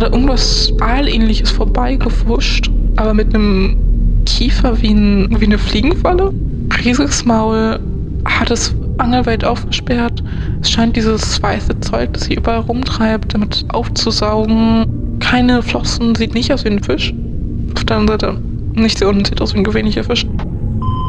gerade irgendwas Aalähnliches vorbeigefuscht, aber mit einem Kiefer wie eine Fliegenfalle. Riesiges Maul, hat es angelweit aufgesperrt. Es scheint dieses weiße Zeug, das sie überall rumtreibt, damit aufzusaugen. Keine Flossen, sieht nicht aus wie ein Fisch. Auf der anderen Seite, nicht so unten, sieht aus wie ein gewöhnlicher Fisch.